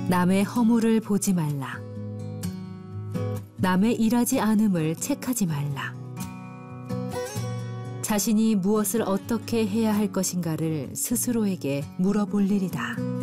남의 허물을 보지 말라. 남의 일하지 않음을 책하지 말라. 자신이 무엇을 어떻게 해야 할 것인가를 스스로에게 물어볼 일이다.